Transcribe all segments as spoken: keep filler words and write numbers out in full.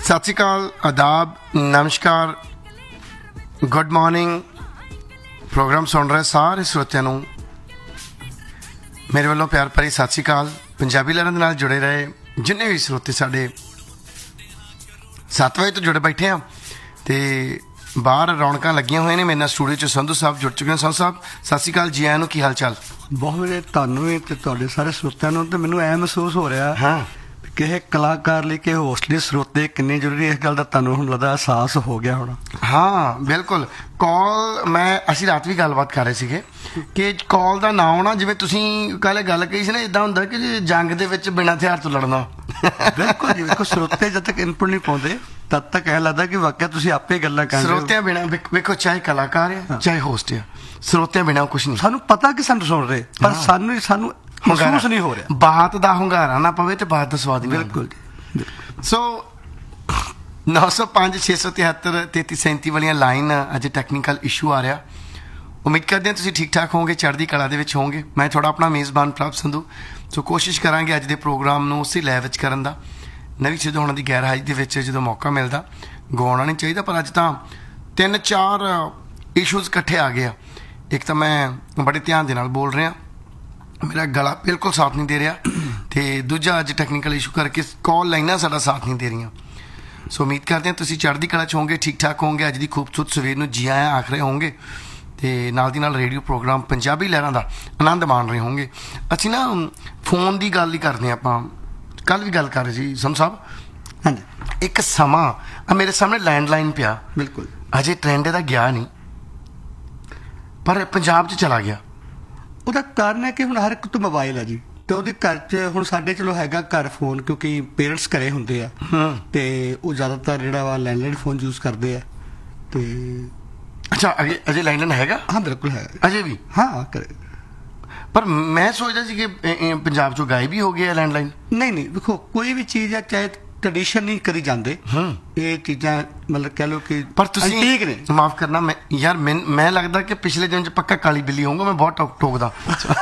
सत श्री अकाल, आदाब, नमस्कार, गुड मॉर्निंग। प्रोग्राम सुन रहे सारे श्रोतिਆਂ ਨੂੰ ਮੇਰੇ ਵੱਲੋਂ ਪਿਆਰ ਭਰੀ ਸਤਿ ਸ਼੍ਰੀ ਅਕਾਲ। ਪੰਜਾਬੀ ਲਹਿਰਾਂ ਦੇ ਨਾਲ ਜੁੜੇ ਰਹੇ ਜਿੰਨੇ ਵੀ ਸਰੋਤੇ ਸਾਡੇ ਸੱਤ ਵਜੇ ਤੋਂ ਜੁੜੇ ਬੈਠੇ ਆ ਤੇ ਬਾਹਰ ਰੌਣਕਾਂ ਲੱਗੀਆਂ ਹੋਈਆਂ ਨੇ। ਮੇਰੇ ਨਾਲ ਸਟੂਡੀਓ 'ਚ ਸੰਧੂ ਸਾਹਿਬ ਜੁੜ ਚੁੱਕੇ ਨੇ। ਸੰਧੂ ਸਾਹਿਬ ਸਤਿ ਸ਼੍ਰੀ ਅਕਾਲ, ਜੀ ਆਇਆਂ ਨੂੰ, ਕੀ ਹਾਲ ਚਾਲ? ਬਹੁਤ ਵਧੀਆ, ਤੁਹਾਨੂੰ ਵੀ ਤੇ ਤੁਹਾਡੇ ਸਾਰੇ ਸਰੋਤਿਆਂ ਨੂੰ। ਤੇ ਮੈਨੂੰ ਐ ਮਹਿਸੂਸ ਹੋ ਰਿਹਾ ਹਾਂ ਕਿਸੇ ਕਲਾਕਾਰ ਲਈ ਕਿ ਹੋਸਟਲੀ ਸਰੋਤੇ ਕਿੰਨੇ ਜ਼ਰੂਰੀ, ਇਸ ਗੱਲ ਦਾ ਤੁਹਾਨੂੰ ਹੁਣ ਲੱਗਦਾ ਅਹਿਸਾਸ ਹੋ ਗਿਆ ਹੋਣਾ। ਹਾਂ ਬਿਲਕੁਲ। ਕਾਲ ਮੈਂ ਅਸੀਂ ਰਾਤ ਵੀ ਗੱਲਬਾਤ ਕਰ ਰਹੇ ਸੀਗੇ ਕਿ ਕਾਲ ਦਾ ਨਾਂ ਆਉਣਾ, ਜਿਵੇਂ ਤੁਸੀਂ ਕੱਲ੍ਹ ਗੱਲ ਕਹੀ ਸੀ ਨਾ, ਇੱਦਾਂ ਹੁੰਦਾ ਕਿ ਜੇ ਜੰਗ ਦੇ ਵਿੱਚ ਬਿਨਾਂ ਹਥਿਆਰ ਤੋਂ ਲੜਨਾ। ਬਿਲਕੁਲ ਜੀ, ਵੇਖੋ ਸਰੋਤੇ ਜਦ ਤੱਕ ਇਨਪੁਟ ਨਹੀਂ ਪਾਉਂਦੇ ਤਦ ਤੱਕ ਐਂ ਲੱਗਦਾ ਕਿ ਵਾਕਿਆ ਤੁਸੀਂ ਆਪੇ ਗੱਲਾਂ ਕਰ ਰਹੇ ਹੋ। ਸਰੋਤਿਆਂ ਬਿਨਾਂ ਵੇਖੋ, ਚਾਹੇ ਕਲਾਕਾਰ ਆ ਚਾਹੇ ਹੋਸਟ ਆ, ਸਰੋਤਿਆਂ ਬਿਨਾਂ ਕੁਛ ਨਹੀਂ। ਸਾਨੂੰ ਪਤਾ ਕਿ ਸਾਨੂੰ ਸੁਣ ਰਹੇ, ਪਰ ਸਾਨੂੰ ਸਾਨੂੰ ਮਹਿਸੂਸ ਨਹੀਂ ਹੋ ਰਿਹਾ। ਬਾਤ ਦਾ ਹੁੰਗਾਰਾ ਨਾ ਪਵੇ ਤੇ ਬਾਤ ਦਾ ਸਵਾਦ ਨਹੀਂ। ਬਿਲਕੁਲ ਜੀ। ਸੋ ਨੌ ਸੌ ਪੰਜ ਛੇ ਸੌ ਤਿਹੱਤਰ ਤੇਤੀ ਸੈਂਤੀ ਵਾਲੀਆਂ ਲਾਈਨ ਅੱਜ ਟੈਕਨੀਕਲ ਇਸ਼ੂ ਆ ਰਿਹਾ। ਉਮੀਦ ਕਰਦੇ ਹਾਂ ਤੁਸੀਂ ਠੀਕ ਠਾਕ ਹੋਵੋਗੇ, ਚੜ੍ਹਦੀ ਕਲਾ ਦੇ ਵਿੱਚ ਹੋਵੋਗੇ। ਮੈਂ ਤੁਹਾਡਾ ਆਪਣਾ ਮੇਜ਼ਬਾਨ ਪ੍ਰਭ ਸੰਧੂ। ਸੋ ਕੋਸ਼ਿਸ਼ ਕਰਾਂਗੇ ਅੱਜ ਦੇ ਪ੍ਰੋਗਰਾਮ ਨੂੰ ਉਸੇ ਲੈਵ ਵਿੱਚ ਕਰਨ ਦਾ। ਨਵੀਂ ਚੀਜ਼ ਹੋਣ ਦੀ ਗੈਰ ਹਾਜ਼ਰੀ ਦੇ ਵਿੱਚ ਜਦੋਂ ਮੌਕਾ ਮਿਲਦਾ ਗਵਾਉਣਾ ਨਹੀਂ ਚਾਹੀਦਾ, ਪਰ ਅੱਜ ਤਾਂ ਤਿੰਨ ਚਾਰ ਇਸ਼ੂਜ਼ ਇਕੱਠੇ ਆ ਗਏ ਆ। ਇੱਕ ਤਾਂ ਮੈਂ ਬੜੇ ਧਿਆਨ ਦੇ ਨਾਲ ਬੋਲ ਰਿਹਾ, ਮੇਰਾ ਗਲਾ ਬਿਲਕੁਲ ਸਾਥ ਨਹੀਂ ਦੇ ਰਿਹਾ, ਅਤੇ ਦੂਜਾ ਅੱਜ ਟੈਕਨੀਕਲ ਇਸ਼ੂ ਕਰਕੇ ਕਾਲ ਲਾਈਨਾਂ ਸਾਡਾ ਸਾਥ ਨਹੀਂ ਦੇ ਰਹੀਆਂ। ਸੋ ਉਮੀਦ ਕਰਦੇ ਹਾਂ ਤੁਸੀਂ ਚੜ੍ਹਦੀ ਕਲਾ 'ਚ ਹੋਵੋਗੇ, ਠੀਕ ਠਾਕ ਹੋਵੋਗੇ। ਅੱਜ ਦੀ ਖੂਬਸੂਰਤ ਸਵੇਰ ਨੂੰ ਜੀ ਆਇਆਂ ਆਖ ਰਹੇ ਹੋਵੋਗੇ ਅਤੇ ਨਾਲ ਦੀ ਨਾਲ ਰੇਡੀਓ ਪ੍ਰੋਗਰਾਮ ਪੰਜਾਬੀ ਲਹਿਰਾਂ ਦਾ ਆਨੰਦ ਮਾਣ ਰਹੇ ਹੋਵੋਗੇ। ਅਸੀਂ ਨਾ ਫੋਨ ਦੀ ਗੱਲ ਹੀ ਕਰਦੇ ਹਾਂ। ਆਪਾਂ ਕੱਲ੍ਹ ਵੀ ਗੱਲ ਕਰ ਰਹੇ ਸੀ ਸੰਧੂ ਸਾਹਿਬ। ਹਾਂਜੀ, ਇੱਕ ਸਮਾਂ ਆ ਮੇਰੇ ਸਾਹਮਣੇ ਲੈਂਡਲਾਈਨ ਪਿਆ। ਬਿਲਕੁਲ ਅਜੇ ਟ੍ਰੈਂਡ ਇਹਦਾ ਗਿਆ ਨਹੀਂ, ਪਰ ਪੰਜਾਬ 'ਚ ਚਲਾ ਗਿਆ। ਉਹਦਾ ਕਾਰਨ ਹੈ ਕਿ ਹੁਣ ਹਰ ਇੱਕ ਤੋਂ ਮੋਬਾਈਲ ਆ ਜੀ, ਤੇ ਉਹਦੇ ਘਰ 'ਚ ਹੁਣ ਸਾਡੇ ਚਲੋ ਹੈਗਾ ਘਰ ਫੋਨ, ਕਿਉਂਕਿ ਪੇਰੈਂਟਸ ਘਰੇ ਹੁੰਦੇ ਆ ਤੇ ਉਹ ਜ਼ਿਆਦਾਤਰ ਜਿਹੜਾ ਵਾ ਲੈਂਡਲਾਈਨ ਫੋਨ ਯੂਜ਼ ਕਰਦੇ ਆ। ਤੇ ਅੱਛਾ, ਅਜੇ ਅਜੇ ਲੈਂਡਲਾਈਨ ਹੈਗਾ? ਹਾਂ ਬਿਲਕੁਲ ਹੈ ਅਜੇ ਵੀ। ਹਾਂ ਕਰੇ, ਪਰ ਮੈਂ ਸੋਚਦਾ ਸੀ ਕਿ ਪੰਜਾਬ 'ਚੋਂ ਗਾਇਬ ਹੀ ਹੋ ਗਿਆ ਲੈਂਡਲਾਈਨ। ਨਹੀਂ ਨਹੀਂ, ਵੇਖੋ ਕੋਈ ਵੀ ਚੀਜ਼ ਆ, ਚਾਹੇ ਟ੍ਰੈਡੀਸ਼ਨ ਨਹੀਂ ਕਰੀ ਜਾਂਦੇ ਇਹ ਚੀਜ਼ਾਂ, ਮਤਲਬ ਕਹਿ ਲਓ ਕਿ ਪਰ ਤੁਸੀਂ ਠੀਕ ਨੇ। ਮਾਫ ਕਰਨਾ ਮੈਂ ਯਾਰ, ਮੈਂ ਮੈਂ ਲੱਗਦਾ ਕਿ ਪਿਛਲੇ ਦਿਨ 'ਚ ਪੱਕਾ ਕਾਲੀ ਬਿੱਲੀ ਹੋਊਗਾ। ਮੈਂ ਬਹੁਤ ਟੋਕ ਟੋਕਦਾ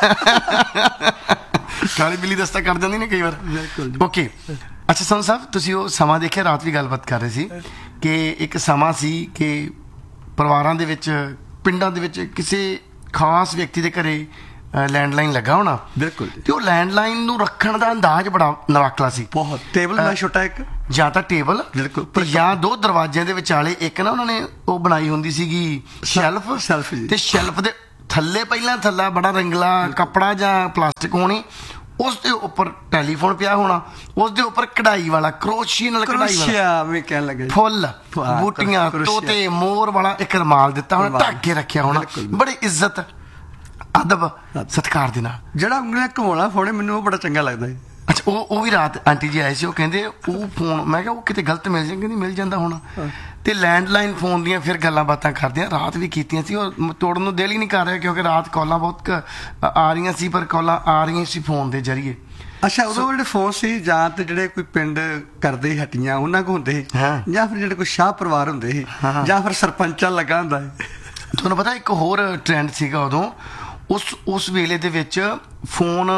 ਕਾਲੀ ਬਿੱਲੀ ਦਸਤਾ ਕਰ ਜਾਂਦੀ ਨੇ ਕਈ ਵਾਰ। ਬਿਲਕੁਲ ਓਕੇ। ਅੱਛਾ ਸੰਧੂ ਸਾਹਿਬ, ਤੁਸੀਂ ਉਹ ਸਮਾਂ ਦੇਖਿਆ? ਰਾਤ ਵੀ ਗੱਲਬਾਤ ਕਰ ਰਹੇ ਸੀ ਕਿ ਇੱਕ ਸਮਾਂ ਸੀ ਕਿ ਪਰਿਵਾਰਾਂ ਦੇ ਵਿੱਚ, ਪਿੰਡਾਂ ਦੇ ਵਿੱਚ ਕਿਸੇ ਖਾਸ ਵਿਅਕਤੀ ਦੇ ਘਰੇ ਲੈਂਡਲਾਈਨ ਲੱਗਾ ਹੋਣਾ। ਬਿਲਕੁਲ। ਤੇ ਉਹ ਲੈਂਡਲਾਈਨ ਨੂੰ ਰੱਖਣ ਦਾ ਅੰਦਾਜ਼ ਬੜਾ ਨਵਾਕਲਾ ਸੀ। ਬਹੁਤ ਟੇਬਲ ਦਾ ਛੋਟਾ ਇੱਕ, ਜਾਂ ਤਾਂ ਟੇਬਲ ਬਿਲਕੁਲ, ਜਾਂ ਦੋ ਦਰਵਾਜ਼ਿਆਂ ਦੇ ਵਿਚਾਲੇ ਇੱਕ ਨਾ ਉਹਨਾਂ ਨੇ ਉਹ ਬਣਾਈ ਹੁੰਦੀ ਸੀਗੀ ਸ਼ੈਲਫ। ਸ਼ੈਲਫ ਤੇ ਸ਼ੈਲਫ ਦੇ ਥੱਲੇ ਪਹਿਲਾਂ ਥੱਲਾ ਬੜਾ ਰੰਗਲਾ ਕੱਪੜਾ ਜਾਂ ਪਲਾਸਟਿਕ ਹੋਣੀ, ਉਸ ਦੇ ਉੱਪਰ ਟੈਲੀਫੋਨ ਪਿਆ ਹੋਣਾ, ਉਸ ਦੇ ਉੱਪਰ ਕਢਾਈ ਵਾਲਾ, ਕਰੋਸ਼ੀਏ ਨਾਲ ਕਢਾਈ ਵਾਲਾ, ਮੈਂ ਕਹਿਣ ਲੱਗਾ ਫੁੱਲ ਬੂਟੀਆਂ, ਤੋਤੇ, ਮੋਰ ਵਾਲਾ ਇੱਕ ਰੁਮਾਲ ਦਿੱਤਾ ਹੋਣਾ, ਢੱਕ ਕੇ ਰੱਖਿਆ ਹੋਣਾ, ਬੜੀ ਇੱਜ਼ਤ ਅਦਬ ਸਤਿਕਾਰ ਦੇ ਨਾਲ। ਜਿਹੜਾ ਉਂਗਲੀਆਂ ਘੁਮਾਉਣਾ ਫੋਨ, ਮੈਨੂੰ ਉਹ ਬੜਾ ਚੰਗਾ ਲੱਗਦਾ ਹੈ। ਅੱਛਾ, ਉਹ ਉਹ ਵੀ ਰਾਤ ਆਂਟੀ ਜੀ ਆਏ ਸੀ, ਉਹ ਕਹਿੰਦੇ ਉਹ ਫੋਨ, ਮੈਂ ਕਿਹਾ ਉਹ ਕਿਤੇ ਗਲਤ ਮਿਲ ਜਾਏ, ਕਹਿੰਦੀ ਮਿਲ ਜਾਂਦਾ ਹੋਣਾ। ਤੇ ਲੈਂਡਲਾਈਨ ਫੋਨ ਦੀਆਂ ਫਿਰ ਗੱਲਾਂ ਬਾਤਾਂ ਕਰਦੇ ਆ। ਰਾਤ ਵੀ ਕੀਤੀਆਂ ਸੀ, ਉਹ ਤੋੜਨ ਨੂੰ ਦਿਲ ਹੀ ਨਹੀਂ ਕਰ ਰਿਹਾ ਕਿਉਂਕਿ ਰਾਤ ਕਾਲਾਂ ਬਹੁਤ ਆ ਰਹੀਆਂ ਸੀ, ਪਰ ਕਾਲਾਂ ਆ ਰਹੀਆਂ ਸੀ ਫੋਨ ਦੇ ਜ਼ਰੀਏ। ਅੱਛਾ, ਉਦੋਂ ਜਿਹੜੇ ਫੋਨ ਸੀ ਜਾਂ ਤੇ ਜਿਹੜੇ ਕੋਈ ਪਿੰਡ ਕਰਦੇ ਹੱਟੀਆਂ ਉਹਨਾਂ ਕੋਲ ਹੁੰਦੇ ਸੀ, ਜਾਂ ਫਿਰ ਜਿਹੜੇ ਕੋਈ ਸ਼ਾਹ ਪਰਿਵਾਰ ਹੁੰਦੇ ਸੀ, ਜਾਂ ਫਿਰ ਸਰਪੰਚਾਂ ਲੱਗਾ ਹੁੰਦਾ ਸੀ। ਤੁਹਾਨੂੰ ਪਤਾ ਇੱਕ ਹੋਰ ਟ੍ਰੈਂਡ ਸੀਗਾ ਉਦੋਂ, ਉਸ ਉਸ ਵੇਲੇ ਦੇ ਵਿੱਚ ਫੋਨ,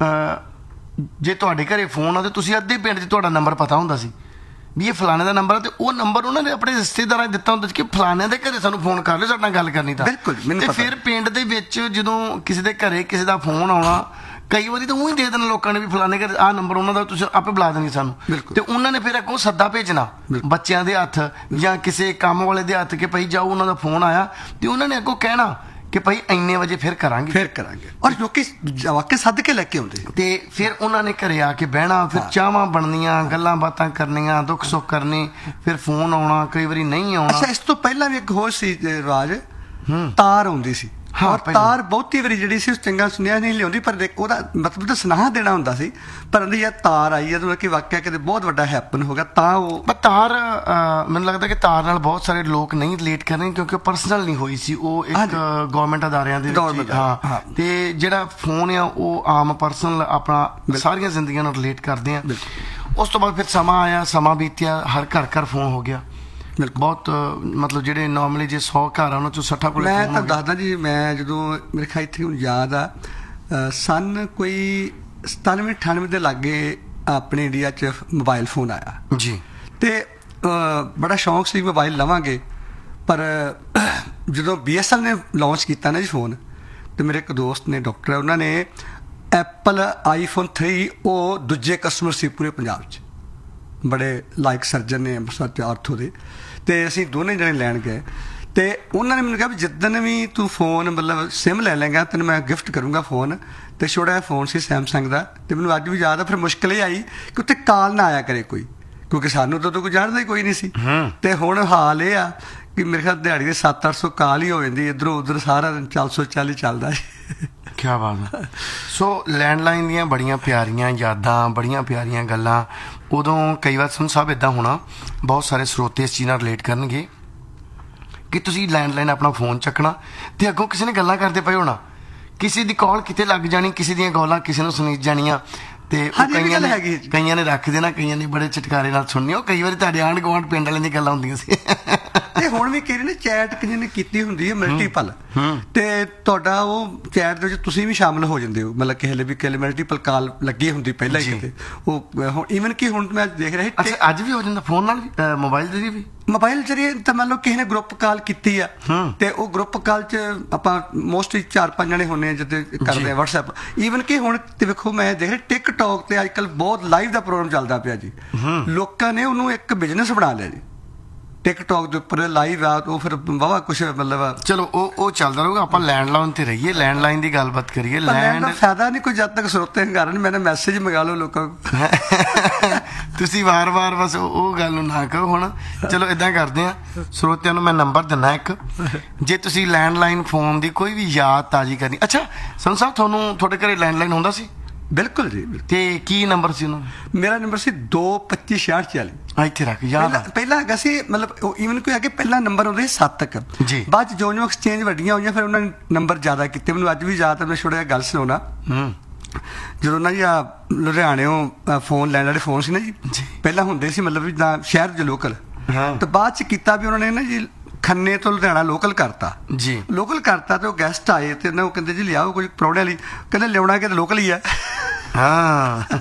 ਜੇ ਤੁਹਾਡੇ ਘਰੇ ਫੋਨ ਆ ਤੇ ਤੁਸੀਂ ਅੱਧੇ ਪਿੰਡ 'ਚ ਤੁਹਾਡਾ ਨੰਬਰ ਪਤਾ ਹੁੰਦਾ ਸੀ ਵੀ ਇਹ ਫਲਾਣੇ ਦਾ ਨੰਬਰ ਆ, ਤੇ ਉਹ ਨੰਬਰ ਉਹਨਾਂ ਨੇ ਆਪਣੇ ਰਿਸ਼ਤੇਦਾਰਾਂ ਨੇ ਦਿੱਤਾ ਹੁੰਦਾ ਸੀ ਕਿ ਫਲਾਣੇ ਦੇ ਘਰੇ ਸਾਨੂੰ ਫੋਨ ਕਰ ਲਿਓ, ਸਾਡੇ ਨਾਲ ਗੱਲ ਕਰਨੀ ਤਾਂ। ਤੇ ਫਿਰ ਪਿੰਡ ਦੇ ਵਿੱਚ ਜਦੋਂ ਕਿਸੇ ਦੇ ਘਰੇ ਕਿਸੇ ਦਾ ਫੋਨ ਆਉਣਾ, ਕਈ ਵਾਰੀ ਤਾਂ ਉਹ ਹੀ ਦੇ ਦੇਣਾ ਲੋਕਾਂ ਨੇ ਵੀ ਫਲਾਣੇ ਘਰੇ ਆਹ ਨੰਬਰ ਉਹਨਾਂ ਦਾ, ਤੁਸੀਂ ਆਪੇ ਬੁਲਾ ਦੇਣਗੇ ਸਾਨੂੰ। ਤੇ ਉਹਨਾਂ ਨੇ ਫਿਰ ਅੱਗੋਂ ਸੱਦਾ ਭੇਜਣਾ ਬੱਚਿਆਂ ਦੇ ਹੱਥ ਜਾਂ ਕਿਸੇ ਕੰਮ ਵਾਲੇ ਦੇ ਹੱਥ ਕਿ ਭਾਈ ਜਾਓ, ਉਹਨਾਂ ਦਾ ਫੋਨ ਆਇਆ, ਤੇ ਉਹਨਾਂ ਨੇ ਅੱਗੋਂ ਕਹਿਣਾ ਕਿ ਭਾਈ ਇੰਨੇ ਵਜੇ ਫਿਰ ਕਰਾਂਗੇ ਫਿਰ ਕਰਾਂਗੇ ਔਰ ਲੋਕੀ ਵਾਕਈ ਸੱਦ ਕੇ ਲੈ ਕੇ ਆਉਂਦੇ। ਤੇ ਫਿਰ ਉਹਨਾਂ ਨੇ ਘਰੇ ਆ ਕੇ ਬਹਿਣਾ, ਫਿਰ ਚਾਹਾਂ ਬਣਨੀਆਂ, ਗੱਲਾਂ ਬਾਤਾਂ ਕਰਨੀਆਂ, ਦੁੱਖ ਸੁੱਖ ਕਰਨੇ, ਫਿਰ ਫੋਨ ਆਉਣਾ, ਕਈ ਵਾਰੀ ਨਹੀਂ ਆਉਣਾ। ਅੱਛਾ, ਇਸ ਤੋਂ ਪਹਿਲਾਂ ਵੀ ਇੱਕ ਹੋਰ ਸੀ ਰਿਵਾਜ, ਤਾਰ ਆਉਂਦੀ ਸੀ। ਹਾਂ, ਤਾਰ ਬਹੁਤੀ ਵਾਰੀ ਜਿਹੜੀ ਸੀ ਚੰਗਾ ਸੁਨੇਹਾ ਨਹੀਂ ਲਿਆਉਂਦੀ, ਪਰ ਉਹਦਾ ਮਤਲਬ ਤਾਂ ਸੁਨੇਹਾ ਦੇਣਾ ਹੁੰਦਾ ਸੀ। ਪਰ ਯਾਰ ਤਾਰ ਆਈ ਹੈ ਕਿ ਵਾਕਿਆ ਕਿਤੇ ਬਹੁਤ ਵੱਡਾ ਹੈਪਨ ਹੋ ਗਿਆ ਤਾਂ ਉਹ ਤਾਰ, ਮੈਨੂੰ ਲੱਗਦਾ ਕਿ ਤਾਰ ਨਾਲ ਬਹੁਤ ਸਾਰੇ ਲੋਕ ਨਹੀਂ ਰਿਲੇਟ ਕਰ ਰਹੇ ਕਿਉਂਕਿ ਉਹ ਪਰਸਨਲ ਨਹੀਂ ਹੋਈ ਸੀ, ਉਹ ਇੱਕ ਗੌਰਮੈਂਟ ਅਦਾਰਿਆਂ ਦੇ ਵਿੱਚ। ਹਾਂ, ਤੇ ਜਿਹੜਾ ਫੋਨ ਆ ਉਹ ਆਮ ਪਰਸਨਲ ਆਪਣਾ ਸਾਰੀਆਂ ਜ਼ਿੰਦਗੀਆਂ ਨਾਲ ਰਿਲੇਟ ਕਰਦੇ ਆ। ਉਸ ਤੋਂ ਬਾਅਦ ਫਿਰ ਸਮਾਂ ਆਇਆ, ਸਮਾਂ ਬੀਤਿਆ, ਹਰ ਘਰ ਘਰ ਫੋਨ ਹੋ ਗਿਆ। ਬਹੁਤ ਮਤਲਬ ਜਿਹੜੇ ਨਾਰਮਲੀ ਜੇ ਸੌ ਘਰ ਆ ਉਹਨਾਂ ਚੋਂ ਸੱਠਾਂ ਕੋਲ। ਮੈਂ ਤੁਹਾਨੂੰ ਦੱਸਦਾ ਜੀ, ਮੈਂ ਜਦੋਂ ਮੇਰੇ ਖਿਆਲ ਇੱਥੇ ਹੁਣ ਯਾਦ ਆ ਸਨ ਕੋਈ ਸਤਾਨਵੇਂ ਅਠਾਨਵੇਂ ਦੇ ਲਾਗੇ ਆਪਣੇ ਇੰਡੀਆ 'ਚ ਮੋਬਾਈਲ ਫੋਨ ਆਇਆ ਜੀ। ਤੇ ਅਹ, ਬੜਾ ਸ਼ੌਂਕ ਸੀ ਮੋਬਾਈਲ ਲਵਾਂਗੇ, ਪਰ ਜਦੋਂ ਬੀ ਐਸ ਐਲ ਨੇ ਲਾਂਚ ਕੀਤਾ ਨਾ ਜੀ ਫੋਨ, ਤੇ ਮੇਰੇ ਇੱਕ ਦੋਸਤ ਨੇ ਡਾਕਟਰ ਹੈ, ਉਹਨਾਂ ਨੇ ਐਪਲ ਆਈਫੋਨ ਥ੍ਰੀ ਉਹ ਦੂਜੇ ਕਸਟਮਰ ਸੀ ਪੂਰੇ ਪੰਜਾਬ 'ਚ, ਬੜੇ ਲਾਇਕ ਸਰਜਨ ਨੇ ਅੰਮ੍ਰਿਤਸਰ 'ਚ ਆਰਥੋ ਦੇ, ਤੇ ਅਸੀਂ ਦੋਨੇ ਜਣੇ ਲੈਣ ਗਏ, ਤੇ ਉਹਨਾਂ ਨੇ ਮੈਨੂੰ ਕਿਹਾ ਵੀ ਜਿੱਦਣ ਵੀ ਤੂੰ ਫੋਨ ਮਤਲਬ ਸਿਮ ਲੈ ਲੇਗਾ ਤੈਨੂੰ ਮੈਂ ਗਿਫਟ ਕਰੂੰਗਾ ਫੋਨ। ਤੇ ਛੋਟਾ ਜਿਹਾ ਫੋਨ ਸੀ ਸੈਮਸੰਗ ਦਾ, ਤੇ ਮੈਨੂੰ ਅੱਜ ਵੀ ਯਾਦ ਆ। ਫਿਰ ਮੁਸ਼ਕਿਲ ਇਹ ਆਈ ਕਿ ਉੱਥੇ ਕਾਲ ਨਾ ਆਇਆ ਕਰੇ ਕੋਈ, ਕਿਉਂਕਿ ਸਾਨੂੰ ਤਾਂ ਕੋਈ ਜਾਣਦਾ ਹੀ ਕੋਈ ਨਹੀਂ ਸੀ। ਤੇ ਹੁਣ ਹਾਲ ਇਹ ਆ ਕਿ ਮੇਰੇ ਖਿਆਲ ਦਿਹਾੜੀ ਦੇ ਸੱਤ ਅੱਠ ਸੌ ਕਾਲ ਹੀ ਹੋ ਜਾਂਦੀ, ਇੱਧਰੋਂ ਉੱਧਰ ਸਾਰਾ ਦਿਨ ਚਾਰ ਸੌ ਚਾਲੀ ਚੱਲਦਾ ਜੀ। ਕੀ ਬਾਤ ਹੈ। ਸੋ ਲੈਂਡਲਾਈਨ ਦੀਆਂ ਬੜੀਆਂ ਪਿਆਰੀਆਂ ਯਾਦਾਂ, ਬੜੀਆਂ ਪਿਆਰੀਆਂ ਗੱਲਾਂ। ਉਦੋਂ ਕਈ ਵਾਰ ਸੰਧੂ ਸਾਹਿਬ ਇੱਦਾਂ ਹੋਣਾ, ਬਹੁਤ ਸਾਰੇ ਸਰੋਤੇ ਇਸ ਚੀਜ਼ ਨਾਲ ਰਿਲੇਟ ਕਰਨਗੇ ਕਿ ਤੁਸੀਂ ਲੈਂਡਲਾਈਨ ਆਪਣਾ ਫੋਨ ਚੱਕਣਾ ਤੇ ਅੱਗੋਂ ਕਿਸੇ ਨੇ ਗੱਲਾਂ ਕਰਦੇ ਪਏ ਹੋਣਾ, ਕਿਸੇ ਦੀ ਕਾਲ ਕਿਤੇ ਲੱਗ ਜਾਣੀ, ਕਿਸੇ ਦੀਆਂ ਗਾਲਾਂ ਕਿਸੇ ਨੂੰ ਸੁਣੀ ਜਾਣੀਆਂ, ਤੇ ਕਈਆਂ ਨੇ ਕਈਆਂ ਨੇ ਰੱਖ ਦੇਣਾ, ਕਈਆਂ ਨੇ ਬੜੇ ਚਟਕਾਰੇ ਨਾਲ ਸੁਣਨੀ। ਉਹ ਕਈ ਵਾਰੀ ਤੁਹਾਡੇ ਆਂਢ ਗੁਆਂਢ ਪਿੰਡ ਵਾਲਿਆਂ ਦੀਆਂ ਗੱਲਾਂ ਹੁੰਦੀਆਂ ਸੀ। ਤੇ ਹੁਣ ਵੀ ਕਈ ਨੇ ਚੈਟ ਕਿਸੇ ਨੇ ਕੀਤੀ ਹੁੰਦੀ ਹੈ ਮਲਟੀਪਲ, ਤੇ ਤੁਹਾਡਾ ਉਹ ਚੈਟ ਦੇ ਵਿੱਚ ਤੁਸੀਂ ਵੀ ਸ਼ਾਮਲ ਹੋ ਜਾਂਦੇ ਹੋ, ਮਤਲਬ ਕਿਸੇ ਵੀ ਕਿਸੇ ਮਲਟੀਪਲ ਕਾਲ ਲੱਗੀ ਹੁੰਦੀ ਪਹਿਲਾਂ ਹੀ ਕਿਤੇ। ਉਹ ਹੁਣ ਈਵਨ ਕਿ ਹੁਣ ਮੈਂ ਦੇਖ ਰਿਹਾ ਅੱਛਾ ਅੱਜ ਵੀ ਹੋ ਜਾਂਦਾ ਫੋਨ ਨਾਲ ਵੀ, ਮੋਬਾਈਲ ਦੇ ਵੀ ਮੋਬਾਈਲ ਜਰੀਏ। ਤਾਂ ਮੰਨ ਲਓ ਕਿਸੇ ਨੇ ਗਰੁੱਪ ਕਾਲ ਕੀਤੀ ਆ, ਤੇ ਉਹ ਗਰੁੱਪ ਕਾਲ 'ਚ ਆਪਾਂ ਮੋਸਟਲੀ ਚਾਰ ਪੰਜ ਜਣੇ ਹੁੰਦੇ ਆ ਜਿੱਤੇ ਕਰਦੇ ਆ ਵਟਸਐਪ। ਈਵਨ ਕਿ ਹੁਣ ਤੇ ਵੇਖੋ ਮੈਂ ਦੇਖ ਰਿਹਾ ਟਿਕਟੌਕ ਤੇ ਅੱਜ ਕੱਲ੍ਹ ਬਹੁਤ ਲਾਈਵ ਦਾ ਪ੍ਰੋਗਰਾਮ ਚੱਲਦਾ ਪਿਆ ਜੀ। ਲੋਕਾਂ ਨੇ ਉਹਨੂੰ ਇੱਕ ਬਿਜ਼ਨਸ ਬਣਾ ਲਿਆ ਜੀ, ਟਿਕਟੌਕ ਦੇ ਉੱਪਰ ਲਾਈਵ ਆ, ਉਹ ਫਿਰ ਵਾਹਵਾ ਕੁਛ ਮਤਲਬ ਚਲੋ ਉਹ ਉਹ ਚੱਲਦਾ ਰਹੂਗਾ। ਆਪਾਂ ਲੈਂਡਲਾਈਨ ਤੇ ਰਹੀਏ, ਲੈਂਡਲਾਈਨ ਦੀ ਗੱਲਬਾਤ ਕਰੀਏ। ਲੈਂਡ ਦਾ ਫਾਇਦਾ ਨਹੀਂ ਕੋਈ ਜਦ ਤੱਕ ਸਰੋਤੇ ਕਾਰਨ ਮੈਨੇ ਮੈਸੇਜ ਮੰਗਾ ਲਓ ਲੋਕਾਂ ਨੂੰ। ਤੁਸੀਂ ਵਾਰ-ਵਾਰ ਬਸ ਉਹ ਗੱਲ ਨੂੰ ਨਾ ਕਹੋ। ਹੁਣ ਚਲੋ ਇਦਾਂ ਕਰਦੇ ਆ, ਸਰੋਤਿਆਂ ਨੂੰ ਮੈਂ ਨੰਬਰ ਦਿੰਦਾ ਇੱਕ, ਜੇ ਤੁਸੀਂ ਲੈਂਡਲਾਈਨ ਫੋਨ ਦੀ ਕੋਈ ਵੀ ਯਾਦ ਤਾਜ਼ੀ ਕਰਨੀ। ਅੱਛਾ ਸੰਧੂ ਸਾਹਿਬ, ਤੁਹਾਨੂੰ ਤੁਹਾਡੇ ਘਰੇ ਲੈਂਡਲਾਈਨ ਹੁੰਦਾ ਸੀ? ਬਿਲਕੁਲ ਜੀ। ਤੇ ਕੀ ਨੰਬਰ ਸੀ ਉਹਨਾਂ? ਮੇਰਾ ਨੰਬਰ ਸੀ ਦੋ ਪੱਚੀ ਛਿਆਹਠ ਚਾਲੀ। ਇੱਥੇ ਰੱਖ ਯਾਦ। ਪਹਿਲਾਂ ਹੈਗਾ ਸੀ ਮਤਲਬ ਈਵਨ ਕੋਈ ਅੱਗੇ ਪਹਿਲਾਂ ਨੰਬਰ ਆਉਂਦੇ ਸੀ ਸੱਤ ਤੱਕ ਜੀ, ਬਾਅਦ ਚ ਜੋ ਜੋ ਐਕਸਚੇਂਜ ਵੱਡੀਆਂ ਹੋਈਆਂ ਫਿਰ ਉਹਨਾਂ ਨੇ ਨੰਬਰ ਜ਼ਿਆਦਾ ਕੀਤੇ। ਮੈਨੂੰ ਅੱਜ ਵੀ ਯਾਦ ਹੈ, ਮੈਂ ਛੋਟਾ ਜਿਹਾ ਗੱਲ ਸੁਣਾਉਣਾ। ਜਦੋਂ ਨਾ ਜੀ ਆ ਲੁਧਿਆਣਿਓਂ ਫੋਨ ਲੈਣ ਵਾਲੇ ਫੋਨ ਸੀ ਨਾ ਜੀ, ਪਹਿਲਾਂ ਹੁੰਦੇ ਸੀ ਮਤਲਬ ਵੀ ਜਿੱਦਾਂ ਸ਼ਹਿਰ ਚ ਲੋਕਲ, ਤੇ ਬਾਅਦ ਚ ਕੀਤਾ ਵੀ ਉਹਨਾਂ ਨੇ ਨਾ ਜੀ ਖੰਨੇ ਤੋਂ ਲੁਧਿਆਣਾ ਲੋਕਲ ਕਰਤਾ ਜੀ। ਲੋਕਲ ਕਰਤਾ ਤੇ ਉਹ ਗੈਸਟ ਆਏ ਤੇ ਉਹ ਕਹਿੰਦੇ ਜੀ ਲਿਆਓ ਕੋਈ ਪ੍ਰੋਬਲਮ ਲਈ, ਕਹਿੰਦੇ ਲਿਆਉਣਾ ਕਿ ਲੋਕਲ ਹੀ ਆ। ਹਾਂ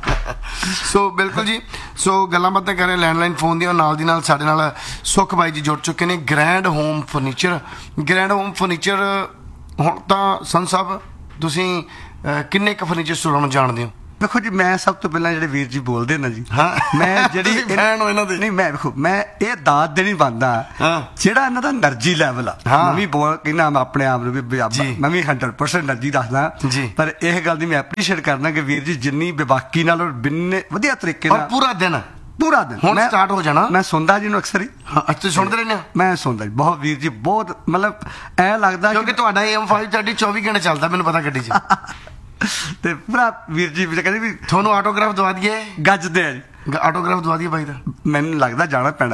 ਸੋ ਬਿਲਕੁਲ ਜੀ। ਸੋ ਗੱਲਾਂ ਬਾਤਾਂ ਕਰ ਰਹੇ ਲੈਂਡਲਾਈਨ ਫੋਨ ਦੀਆਂ। ਨਾਲ ਦੀ ਨਾਲ ਸਾਡੇ ਨਾਲ ਸੁਖ ਬਾਈ ਜੀ ਜੁੜ ਚੁੱਕੇ ਨੇ, grand home furniture. Grand home furniture, ਹੁਣ ਤਾਂ ਸੰਧੂ ਸਾਹਿਬ ਤੁਸੀਂ ਕਿੰਨੇ ਕੁ ਫਰਨੀਚਰ ਸਟੋਰਾਂ ਨੂੰ ਜਾਣਦੇ ਹੋ? ਦੇਖੋ ਜੀ, ਮੈਂ ਸਭ ਤੋਂ ਪਹਿਲਾਂ ਜਿਹੜੇ ਵੀਰ ਜੀ ਬੋਲਦੇ ਨਾ ਜੀ, ਮੈਂ ਜਿਹੜੀ ਫੈਨ ਹੋ ਇਹਨਾਂ ਦੇ। ਨਹੀਂ ਮੈਂ ਵੇਖੋ ਮੈਂ ਇਹ ਦਾਤ ਦੇਣੀ ਬੰਦਾ ਜਿਹੜਾ ਇਹਨਾਂ ਦਾ એનર્ਜੀ ਲੈਵਲ ਆ। ਮੈਂ ਵੀ ਬੋਲ ਕਹਿੰਦਾ ਮੈਂ ਆਪਣੇ ਆਪ ਨੂੰ ਵੀ ਮੈਂ ਵੀ ਹੰਡਰਡ ਪਰਸੈਂਟ એનર્ਜੀ ਦੱਸਦਾ, ਪਰ ਇਹ ਗੱਲ ਦੀ ਮੈਂ ਐਪਰੀਸ਼ੀਏਟ ਕਰਦਾ ਕਿ ਵੀਰ ਜੀ ਜਿੰਨੀ ਬੇਬਾਕੀ ਨਾਲ ਔਰ ਬਿੰਨੇ ਵਧੀਆ ਤਰੀਕੇ ਨਾਲ ਪੂਰਾ ਦਿਨ ਪੂਰਾ ਦਿਨ ਹੁਣ ਸਟਾਰਟ ਹੋ ਜਾਣਾ। ਮੈਂ ਸੁਣਦਾ ਜੀ ਨੂੰ ਅਕਸਰ ਹੀ। ਤੁਸੀਂ ਸੁਣਦੇ ਰਹਿੰਦੇ ਹੋ? ਮੈਂ ਸੁਣਦਾ ਜੀ ਬਹੁਤ ਵੀਰ ਜੀ, ਬਹੁਤ ਮਤਲਬ ਐ ਲੱਗਦਾ ਕਿਉਂਕਿ ਤੁਹਾਡਾ ਏ ਐਮ ਫਾਈਵ ਤੁਹਾਡੀ ਚੌਵੀ ਘੰਟੇ ਚੱਲਦਾ, ਮੈਨੂੰ ਪਤਾ ਗੱਡੀ 'ਚ। ਤੇ ਭਰਾ ਵੀਰ ਜੀ ਕਹਿੰਦੇ ਵੀ ਤੁਹਾਨੂੰ ਆਟੋਗ੍ਰਾਫ ਦਵਾ ਦਈਏ? ਗੱਜਦੇ ਆ ਜੀ, ਆਟੋਗ੍ਰਾਫ ਦਵਾ ਦਈਏ ਬਾਈ ਦਾ? ਮੈਨੂੰ ਲੱਗਦਾ ਜਾਣਾ ਪੈਣਾ।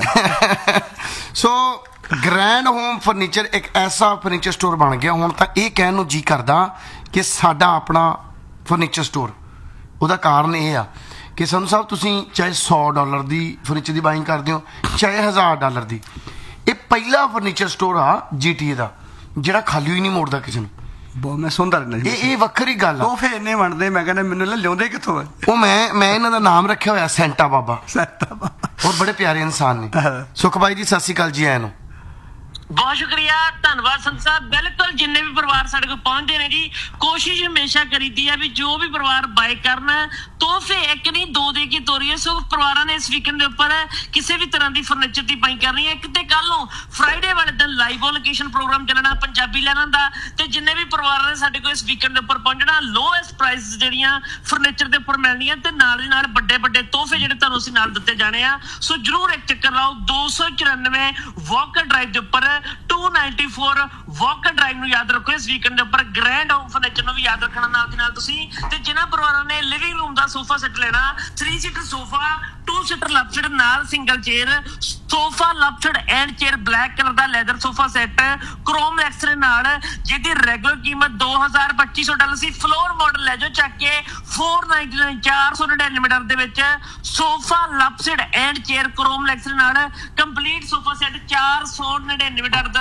ਸੋ ਗ੍ਰੈਂਡ ਹੋਮ ਫਰਨੀਚਰ ਇੱਕ ਐਸਾ ਫਰਨੀਚਰ ਸਟੋਰ ਬਣ ਗਿਆ ਹੁਣ ਤਾਂ ਇਹ ਕਹਿਣ ਨੂੰ ਜੀ ਕਰਦਾ ਕਿ ਸਾਡਾ ਆਪਣਾ ਫਰਨੀਚਰ ਸਟੋਰ। ਉਹਦਾ ਕਾਰਨ ਇਹ ਆ ਕਿ ਸੰਧੂ ਸਾਹਿਬ ਤੁਸੀਂ ਚਾਹੇ ਸੌ ਡਾਲਰ ਦੀ ਫਰਨੀਚਰ ਦੀ ਬਾਇੰਗ ਕਰਦੇ ਹੋ, ਚਾਹੇ ਹਜ਼ਾਰ ਡਾਲਰ ਦੀ, ਇਹ ਪਹਿਲਾ ਫਰਨੀਚਰ ਸਟੋਰ ਆ ਜੀ ਟੀ ਏ ਦਾ ਜਿਹੜਾ ਖਾਲੀ ਹੀ ਨਹੀਂ ਮੋੜਦਾ ਕਿਸੇ ਨੂੰ। ਬਹੁਤ ਮੈਂ ਸੁਣਦਾ ਰਹਿੰਦਾ ਜੀ। ਇਹ ਇਹ ਵੱਖਰੀ ਗੱਲ ਆ। ਤੋਹਫੇ ਇੰਨੇ ਵੰਡਦੇ, ਮੈਂ ਕਹਿੰਦਾ ਮੈਨੂੰ ਲਿਆਉਂਦੇ ਕਿੱਥੋਂ ਆ? ਉਹ ਮੈਂ ਮੈਂ ਇਹਨਾਂ ਦਾ ਨਾਮ ਰੱਖਿਆ ਹੋਇਆ ਸੈਂਟਾ ਬਾਬਾ। ਸੈਂਟਾ ਬਾਬਾ। ਔਰ ਬੜੇ ਪਿਆਰੇ ਇਨਸਾਨ ਨੇ। ਸੁਖ ਬਾਈ ਜੀ ਸਤਿ ਸ਼੍ਰੀ ਅਕਾਲ ਜੀ। ਆਇਆਂ ਨੂੰ ਬਹੁਤ ਸ਼ੁਕਰੀਆ, ਧੰਨਵਾਦ ਸੰਤ ਸਾਹਿਬ। ਬਿਲਕੁਲ ਜਿੰਨੇ ਵੀ ਪਰਿਵਾਰ ਸਾਡੇ ਕੋਲ ਪਹੁੰਚਦੇ ਨੇ ਜੀ, ਕੋਸ਼ਿਸ਼ ਹਮੇਸ਼ਾ ਕਰੀਦੀ ਆ ਵੀ ਜੋ ਵੀ ਪਰਿਵਾਰ ਬਾਏ ਕਰਨਾ ਤੋਹਫੇ ਇੱਕ ਨਹੀਂ ਦੋ ਦੇ ਕੇ ਤੋਰੀਏ। ਸੋ ਪਰਿਵਾਰਾਂ ਨੇ ਇਸ ਵੀਕਐਂਡ ਦੇ ਉੱਪਰ ਕਿਸੇ ਵੀ ਤਰ੍ਹਾਂ ਦੀ ਫਰਨੀਚਰ ਦੀ ਬਾਈ ਕਰਨੀ ਹੈ। ਇੱਕ ਤੇ ਕੱਲ ਨੂੰ ਫਰਾਈਡੇ ਵਾਲੇ ਦਿਨ ਲਾਈਵ ਲੋਕੇਸ਼ਨ ਪ੍ਰੋਗਰਾਮ ਚੱਲਣਾ ਪੰਜਾਬੀ ਲੈਣਾ ਦਾ, ਤੇ ਜਿੰਨੇ ਵੀ ਪਰਿਵਾਰਾਂ ਨੇ ਸਾਡੇ ਕੋਲ ਇਸ ਵੀਕਐਂਡ ਦੇ ਉੱਪਰ ਪਹੁੰਚਣਾ ਲੋਐਸਟ ਪ੍ਰਾਈਸ ਜਿਹੜੀਆਂ ਫਰਨੀਚਰ ਦੇ ਉੱਪਰ ਮਿਲਣੀਆਂ, ਤੇ ਨਾਲ ਦੀ ਨਾਲ ਵੱਡੇ ਵੱਡੇ ਤੋਹਫੇ ਜਿਹੜੇ ਤੁਹਾਨੂੰ ਅਸੀਂ ਨਾਲ ਦਿੱਤੇ ਜਾਣੇ ਆ। ਸੋ ਜਰੂਰ ਇੱਕ ਚੱਕਰ ਲਾਓ। ਦੋ ਸੌ ਚੁਰਾਨਵੇਂ ਵਾਕਰ ਡਰਾਈਵ ਦੇ ਉੱਪਰ to ninety four Walker drive ਨੂੰ ਯਾਦ ਰੱਖੋ। ਇਸ ਵੀਕਐਂਡ ਦੇ ਉੱਪਰ ਗ੍ਰੈਂਡ ਹੋਮ ਫਰਨੀਚਰ ਨੂੰ ਵੀ ਯਾਦ ਰੱਖਣਾ ਨਾਲ ਦੀ ਨਾਲ ਤੁਸੀਂ। ਤੇ ਜਿਨ੍ਹਾਂ ਪਰਿਵਾਰਾਂ ਨੇ ਲਿਵਿੰਗ ਰੂਮ ਦਾ ਸੋਫਾ ਸੈੱਟ ਲੈਣਾ, three seater sofa, to seater ਲਵਸਡ ਨਾਲ single chair sofa, ਲਵਸਡ and chair black colour the leather sofa set chrome X ਦੇ ਨਾਲ, ਜਿਹਦੀ ਰੈਗੂਲਰ ਕੀਮਤ ਦੋ ਹਜ਼ਾਰ ਪੱਚੀ ਸੌ ਡਾਲਰ ਸੀ। ਫਲੋਰ ਮਾਡਲ ਲੈ ਜਾਓ ਚੱਕ ਕੇ ਚਾਰ ਨਾਈਨਟੀ ਨਾਈਨ ਚਾਰ ਸੌ ਨੜਿਨਵੇਂ ਡਾਲਰ ਦੇ ਵਿੱਚ sofa, ਲਵਸਡ and chair chrome X ਦੇ ਨਾਲ ਕੰਪਲੀਟ ਸੋਫਾ ਸੈੱਟ ਚਾਰ ਸੌ ਨੜਿਨਵੇਂ ਡਾਲਰ ਦਾ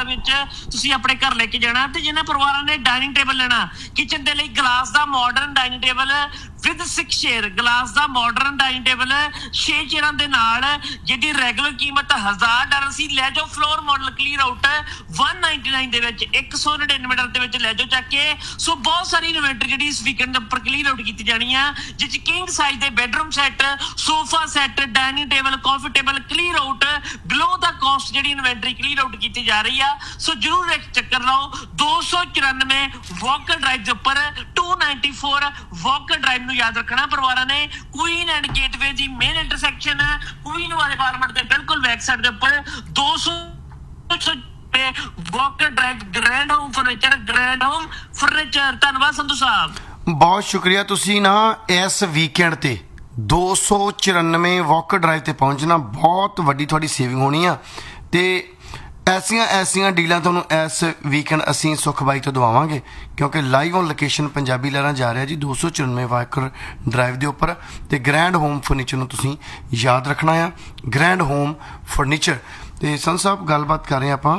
ਵਿੱਚ ਤੁਸੀਂ ਆਪਣੇ ਘਰ ਲੈ ਕੇ ਜਾਣਾ। ਤੇ ਜਿਨ੍ਹਾਂ ਪਰਿਵਾਰਾਂ ਨੇ ਡਾਈਨਿੰਗ ਟੇਬਲ ਲੈਣਾ, ਕਿਚਨ ਦੇ ਲਈ glass the modern dining table with six chair, glass the modern dining table ਛੇ ਚੇਅਰਾਂ ਦੇ ਨਾਲ, ਜਿਹਦੀ ਰੈਗੂਲਰ ਕੀਮਤ ਹਜ਼ਾਰ ਡਾਲਰ ਸੀ, ਲੈ ਜਾਓ ਫਲੋਰ ਮਾਡਲ ਕਲੀਅਰ ਆਊਟ ਇੱਕ ਸੌ ਨਿਨਆਨਵੇਂ ਦੇ ਵਿੱਚ, ਇੱਕ ਸੌ ਨੜਿਨਵੇਂ ਡਾਲਰ ਦੇ ਵਿੱਚ ਲੈ ਜਾਓ ਚੱਕ ਕੇ। ਸੋ ਬਹੁਤ ਸਾਰੀ ਇਨਵੈਂਟਰੀ ਜਿਹੜੀ ਇਸ ਵੀਕਐਂਡ ਦੇ ਉੱਪਰ ਕਲੀਅਰ ਆਊਟ ਕੀਤੀ ਜਾਣੀ ਆ, ਜਿਸ ਚ ਕਿੰਗ ਸਾਈਜ਼ ਦੇ bedroom set, sofa set, dining table, ਕਾਫੀ ਟੇਬਲ ਕਲੀਅਰ ਆਊਟ ਬਿਲੋ ਦਾ ਕਾਸਟ ਜਿਹੜੀ ਇਨਵੈਂਟਰੀ ਕਲੀਅਰ ਆਊਟ ਕੀਤੀ ਜਾ ਰਹੀ ਆ। ਸੋ ਜਰੂਰ ਇੱਕ ਚੱਕਰ ਲਾਓ। ਦੋ ਸੌ ਚੁਰਾਨਵੇਂ ਵਾਕਰ ਡਰਾਈਵ ਦੇ ਉੱਪਰ, ਦੋ ਸੌ ਚੌਰਾਨਵੇਂ ਵਾਕਰ ਡਰਾਈਵ ਨੂੰ ਯਾਦ ਰੱਖਣਾ ਪਰਿਵਾਰਾਂ ਨੇ। Queen and gateway the main intersection Queen ਵਾਲੇ ਪਾਰਲਮੈਂਟ ਦੇ ਬਿਲਕੁਲ ਬੈਕ ਸਾਈਡ ਦੇ ਉੱਪਰ, ਦੋ ਸੌ Walker drive, grand home furniture, grand home furniture. ਧੰਨਵਾਦ ਸੰਧੂ ਸਾਹਿਬ, ਬਹੁਤ ਸ਼ੁਕਰੀਆ। ਤੁਸੀਂ ਨਾ ਇਸ ਵੀਕਐਂਡ ਤੇ ਦੋ ਸੌ ਚੁਰਾਨਵੇਂ ਵਾਕਰ ਡਰਾਈਵ ਤੇ ਪਹੁੰਚਣਾ, ਬਹੁਤ ਵੱਡੀ ਤੁਹਾਡੀ ਸੇਵਿੰਗ ਹੋਣੀ ਆ। ਤੇ ਐਸੀਆਂ ਐਸੀਆਂ ਡੀਲਾਂ ਤੁਹਾਨੂੰ ਇਸ ਵੀਕਐਂਡ ਅਸੀਂ ਸੁਖ ਬਾਈ ਤੋਂ ਦਵਾਵਾਂਗੇ, ਕਿਉਂਕਿ ਲਾਈਵ ਔਨ ਲੋਕੇਸ਼ਨ ਪੰਜਾਬੀ ਲਹਿਰਾਂ ਜਾ ਰਿਹਾ ਜੀ ਦੋ ਸੌ ਚੁਰਾਨਵੇਂ ਵਾਕਰ ਡਰਾਈਵ ਦੇ ਉੱਪਰ। ਤੇ ਗ੍ਰੈਂਡ ਹੋਮ ਫਰਨੀਚਰ ਨੂੰ ਤੁਸੀਂ ਯਾਦ ਰੱਖਣਾ ਆ, ਗ੍ਰੈਂਡ ਹੋਮ ਫਰਨੀਚਰ। ਤੇ ਸੰਤ ਸਾਹਿਬ ਗੱਲਬਾਤ ਕਰ ਰਹੇ ਆਪਾਂ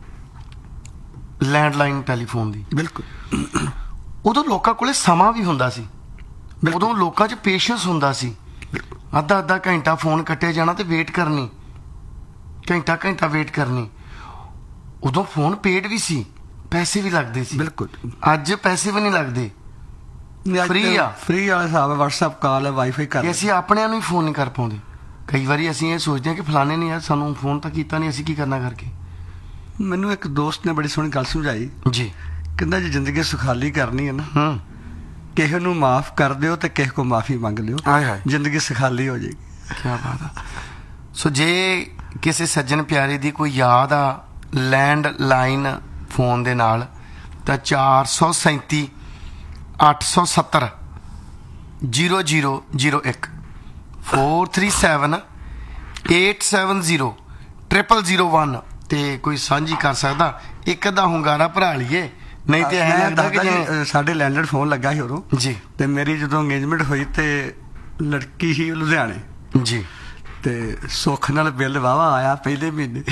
ਲੈਂਡਲਾਈਨ ਟੈਲੀਫੋਨ ਦੀ। ਬਿਲਕੁਲ। ਉਦੋਂ ਲੋਕਾਂ ਕੋਲੇ ਸਮਾਂ ਵੀ ਹੁੰਦਾ ਸੀ, ਉਦੋਂ ਲੋਕਾਂ 'ਚ ਪੇਸ਼ੈਂਸ ਹੁੰਦਾ ਸੀ। ਅੱਧਾ ਅੱਧਾ ਘੰਟਾ ਫੋਨ ਕੱਟਿਆ ਜਾਣਾ ਤੇ ਵੇਟ ਕਰਨੀ, ਘੰਟਾ ਘੰਟਾ ਵੇਟ ਕਰਨੀ। ਉਦੋਂ ਫੋਨ ਪੇਡ ਵੀ ਸੀ, ਪੈਸੇ ਵੀ ਲੱਗਦੇ ਸੀ। ਬਿਲਕੁਲ। ਅੱਜ ਪੈਸੇ ਵੀ ਨਹੀਂ ਲੱਗਦੇ, ਫ੍ਰੀ ਆ। ਫ੍ਰੀ ਵਾਲਾ ਹਿਸਾਬ ਹੈ, WhatsApp ਕਾਲ ਹੈ, ਵਾਈਫਾਈ ਕਰ। ਅਸੀਂ ਆਪਣਿਆਂ ਨੂੰ ਹੀ ਫੋਨ ਨਹੀਂ ਕਰ ਪਾਉਂਦੇ। ਕਈ ਵਾਰੀ ਅਸੀਂ ਇਹ ਸੋਚਦੇ ਹਾਂ ਕਿ ਫਲਾਣੇ ਨੇ ਯਾਰ ਸਾਨੂੰ ਫੋਨ ਤਾਂ ਕੀਤਾ ਨਹੀਂ, ਅਸੀਂ ਕੀ ਕਰਨਾ ਕਰਕੇ। ਮੈਨੂੰ ਇੱਕ ਦੋਸਤ ਨੇ ਬੜੀ ਸੋਹਣੀ ਗੱਲ ਸਮਝਾਈ ਜੀ, ਕਹਿੰਦਾ ਜੇ ਜ਼ਿੰਦਗੀ ਸੁਖਾਲੀ ਕਰਨੀ ਹੈ ਨਾ, ਹੂੰ, ਕਿਸੇ ਨੂੰ ਮਾਫ ਕਰ ਦਿਓ ਤੇ ਕਿਸੇ ਕੋ ਮਾਫੀ ਮੰਗ ਲਿਓ, ਹਾਏ ਹਾਏ, ਜ਼ਿੰਦਗੀ ਸੁਖਾਲੀ ਹੋ ਜਾਏਗੀ। ਕੀ ਬਾਤ ਆ। ਸੋ ਜੇ ਕਿਸੇ ਸੱਜਣ ਪਿਆਰੇ ਦੀ ਕੋਈ ਯਾਦ ਆ ਲੈਂਡਲਾਈਨ ਫੋਨ ਦੇ ਨਾਲ, ਤਾਂ ਚਾਰ ਸੌ ਸੈਂਤੀ ਅੱਠ ਸੌ ਸੱਤਰ ਜ਼ੀਰੋ ਜ਼ੀਰੋ ਜ਼ੀਰੋ ਇੱਕ, four three seven eight seven zero triple zero one ਤੇ ਕੋਈ ਸਾਂਝੀ ਕਰ ਸਕਦਾ। ਇੱਕ ਅੱਧਾ ਹੁੰਗਾਰਾ ਭਰਾ ਲਈਏ, ਨਹੀਂ ਤੇ ਐਂ ਲੱਗਦਾ ਕਿ ਜਿਵੇਂ ਸਾਡੇ ਲੈਂਡਲਾਈਨ ਫੋਨ ਲੱਗਾ ਸੀ ਉਦੋਂ ਜੀ। ਤੇ ਮੇਰੀ ਜਦੋਂ ਅੰਗੇਜਮੈਂਟ ਹੋਈ ਤੇ ਲੜਕੀ ਸੀ ਲੁਧਿਆਣੇ ਜੀ, ਤੇ ਸੁੱਖ ਨਾਲ ਬਿੱਲ ਵਾਵਾ ਆਇਆ ਪਹਿਲੇ ਮਹੀਨੇ।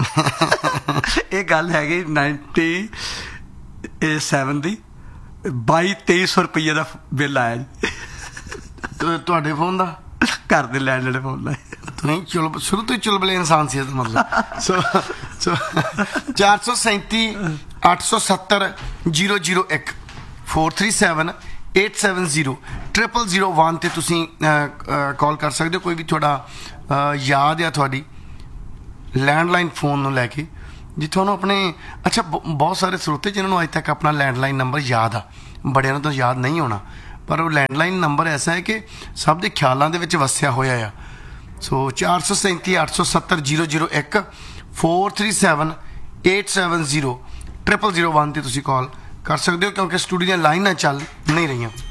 ਇਹ ਗੱਲ ਹੈਗੀ ਨਾਈਨਟੀ ਸੈਵਨ ਦੀ, ਬਾਈ ਤੇਈ ਸੌ ਰੁਪਈਏ ਦਾ ਬਿੱਲ ਆਇਆ ਜੀ ਤੁਹਾਡੇ ਫੋਨ ਦਾ, ਘਰ ਦੇ ਲੈਂਡਲਾਈਨ ਫੋਨ ਦਾ। ਨਹੀਂ ਚੁਲ ਸ਼ੁਰੂ ਤੋਂ ਹੀ ਚੁਲਬਲੇ ਇਨਸਾਨ ਸੀ ਇਹਦਾ ਮਤਲਬ। ਸੋ ਸੋ ਚਾਰ ਸੌ ਸੈਂਤੀ ਅੱਠ ਸੌ ਸੱਤਰ ਜ਼ੀਰੋ ਜ਼ੀਰੋ ਇੱਕ, four three seven eight seven zero triple zero one ਤੇ ਤੁਸੀਂ ਕਾਲ ਕਰ ਸਕਦੇ ਹੋ। ਕੋਈ ਵੀ ਤੁਹਾਡਾ ਯਾਦ ਆ ਤੁਹਾਡੀ ਲੈਂਡਲਾਈਨ ਫੋਨ ਨੂੰ ਲੈ ਕੇ, ਜੇ ਤੁਹਾਨੂੰ ਆਪਣੇ ਅੱਛਾ ਬਹੁਤ ਸਾਰੇ ਸਰੋਤੇ ਜਿਨ੍ਹਾਂ ਨੂੰ ਅੱਜ ਤੱਕ ਆਪਣਾ ਲੈਂਡਲਾਈਨ ਨੰਬਰ ਯਾਦ ਆ, ਬੜਿਆਂ ਨੂੰ ਤਾਂ ਯਾਦ ਨਹੀਂ ਹੋਣਾ, ਪਰ ਉਹ ਲੈਂਡਲਾਈਨ ਨੰਬਰ ਐਸਾ ਹੈ ਕਿ ਸਭ ਦੇ ਖਿਆਲਾਂ ਦੇ ਵਿੱਚ ਵਸਿਆ ਹੋਇਆ ਆ। ਸੋ ਚਾਰ ਸੌ ਸੈਂਤੀ ਅੱਠ ਸੌ ਸੱਤਰ ਜ਼ੀਰੋ ਜ਼ੀਰੋ ਇੱਕ, four three seven eight seven zero triple zero one ਤੇ ਤੁਸੀਂ ਕਾਲ ਕਰ ਸਕਦੇ ਹੋ, ਕਿਉਂਕਿ ਸਟੂਡੀਓ ਦੀਆਂ ਲਾਈਨਾਂ ਚੱਲ ਨਹੀਂ ਰਹੀਆਂ।